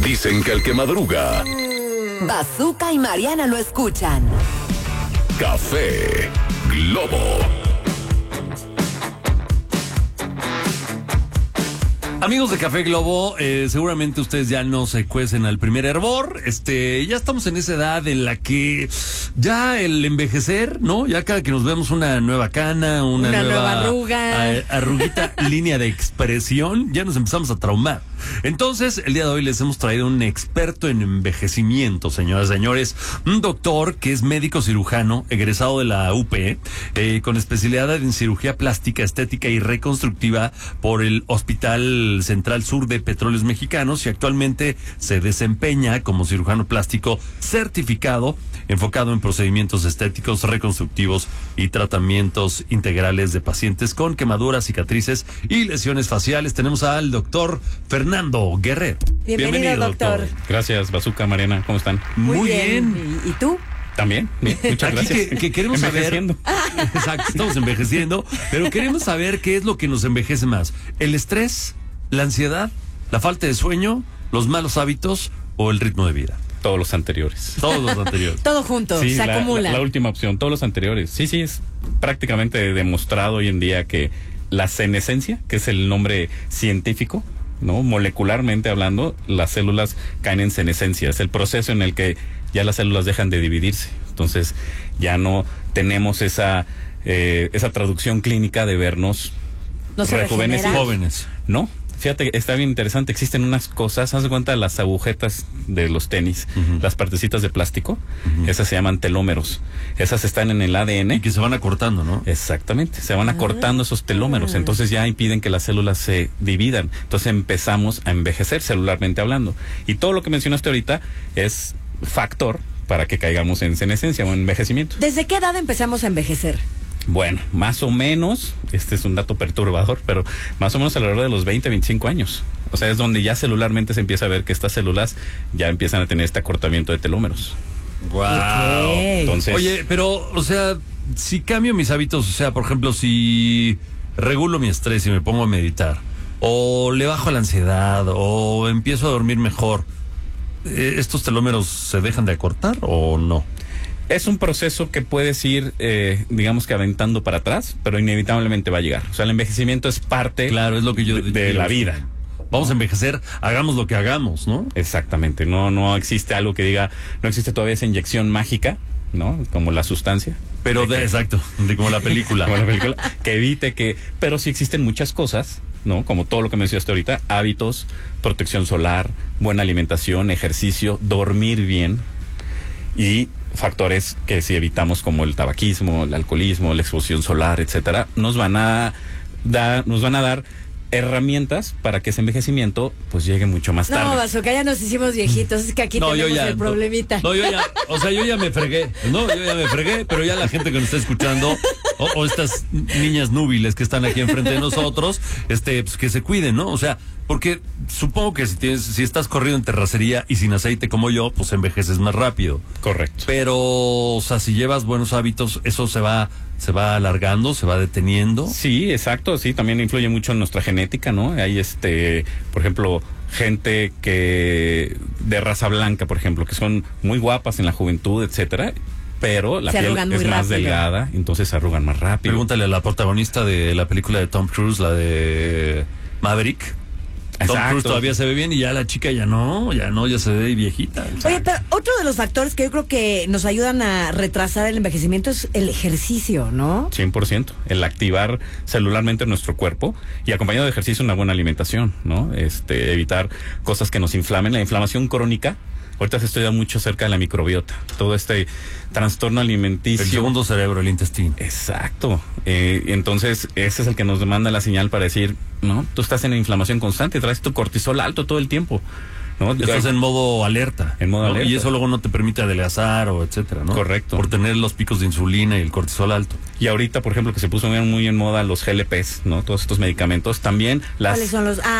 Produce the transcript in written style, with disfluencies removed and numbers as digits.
Dicen que el que madruga, Bazooka y Mariana lo escuchan. Café Globo. Amigos de Café Globo, seguramente ustedes ya no se cuecen al primer hervor. Ya estamos en esa edad en la que ya el envejecer, ¿no? Ya cada que nos vemos una nueva cana, una nueva arruga, arruguita, línea de expresión, ya nos empezamos a traumar. Entonces, el día de hoy les hemos traído un experto en envejecimiento, señoras y señores, un doctor que es médico cirujano, egresado de la UP, con especialidad en cirugía plástica, estética y reconstructiva por el Hospital Central Sur de Petróleos Mexicanos, y actualmente se desempeña como cirujano plástico certificado, enfocado en procedimientos estéticos, reconstructivos y tratamientos integrales de pacientes con quemaduras, cicatrices y lesiones faciales. Tenemos al doctor Fernando Guerrero. Bienvenido, doctor. Gracias, Bazooka, Mariana, ¿cómo están? Muy bien. ¿Y tú? También, bien, muchas gracias. Que queremos saber. Exacto, estamos envejeciendo, pero queremos saber qué es lo que nos envejece más: el estrés, la ansiedad, la falta de sueño, los malos hábitos o el ritmo de vida. Todos los anteriores. Todos los anteriores. Todo junto, Sí, se acumula. La última opción, todos los anteriores. Sí, es prácticamente demostrado hoy en día que la senescencia, que es el nombre científico, ¿no? Molecularmente hablando, las células caen en senescencia. Es el proceso en el que ya las células dejan de dividirse. Entonces, ya no tenemos esa traducción clínica de vernos rejuvenecidos. Jóvenes. ¿No? Fíjate, está bien interesante. Existen unas cosas, haz de cuenta, las agujetas de los tenis, las partecitas de plástico, esas se llaman telómeros. Esas están en el ADN. Y que se van acortando, ¿no? Exactamente, se van acortando esos telómeros, entonces ya impiden que las células se dividan. Entonces empezamos a envejecer celularmente hablando. Y todo lo que mencionaste ahorita es factor para que caigamos en senescencia o en envejecimiento. ¿Desde qué edad empezamos a envejecer? Bueno, más o menos, este es un dato perturbador, pero más o menos alrededor de los 20, 25 años. O sea, es donde ya celularmente se empieza a ver que estas células ya empiezan a tener este acortamiento de telómeros. ¡Wow! Okay. Entonces, Oye, pero, o sea, si cambio mis hábitos, o sea, por ejemplo, si regulo mi estrés y me pongo a meditar, o le bajo la ansiedad, o empiezo a dormir mejor, ¿estos telómeros se dejan de acortar o no? es un proceso que puedes ir, digamos que aventando para atrás, pero inevitablemente va a llegar. O sea, el envejecimiento es parte, claro, es lo que yo de la vida. Vamos a envejecer, hagamos lo que hagamos, ¿no? Exactamente, no existe algo que diga, no existe todavía esa inyección mágica, ¿no? Como la sustancia. Pero exacto, como la película. Como la película, que evite que, pero sí existen muchas cosas, ¿no? Como todo lo que mencionaste ahorita, hábitos, protección solar, buena alimentación, ejercicio, dormir bien y factores que si evitamos como el tabaquismo, el alcoholismo, la exposición solar, etcétera, nos van a dar herramientas para que ese envejecimiento pues llegue mucho más tarde. No, Bazooka, ya nos hicimos viejitos, es que aquí tenemos el problemita. Yo ya me fregué, pero ya la gente que nos está escuchando, o estas niñas núbiles que están aquí enfrente de nosotros, pues que se cuiden, ¿no? O sea, porque supongo que si estás corriendo en terracería y sin aceite como yo, pues envejeces más rápido. Correcto. Pero, o sea, si llevas buenos hábitos, eso se va alargando, se va deteniendo. Sí, exacto, sí, también influye mucho en nuestra genética, ¿no? Hay por ejemplo, gente que de raza blanca, por ejemplo, que son muy guapas en la juventud, etcétera, pero la piel es más delgada, entonces se arrugan más rápido. Pregúntale a la protagonista de la película de Tom Cruise, la de Maverick. Tom Cruise todavía se ve bien y ya la chica ya se ve viejita. Oye, pero otro de los factores que yo creo que nos ayudan a retrasar el envejecimiento es el ejercicio, ¿no? 100%, el activar celularmente nuestro cuerpo y acompañado de ejercicio una buena alimentación, ¿no? Evitar cosas que nos inflamen, la inflamación crónica. Ahorita se estudia mucho acerca de la microbiota, todo este trastorno alimenticio. El segundo cerebro, el intestino. Exacto. Entonces, ese es el que nos manda la señal para decir, no, tú estás en inflamación constante, traes tu cortisol alto todo el tiempo, ¿no? Estás en modo alerta. En modo alerta. Y eso luego no te permite adelgazar o etcétera, ¿no? Correcto. Por tener los picos de insulina y el cortisol alto. Y ahorita, por ejemplo, que se puso muy en moda los GLPs, ¿no? Todos estos medicamentos. También ¿Cuáles son los?